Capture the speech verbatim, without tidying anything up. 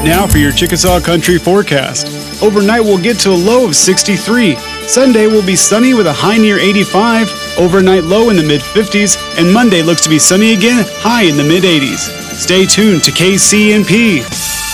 Now for your Chickasaw Country forecast. Overnight we'll get to a low of sixty-three. Sunday will be sunny with a high near eighty-five. Overnight low in the mid fifties. And Monday looks to be sunny again, high in the mid eighties. Stay tuned to K C N P.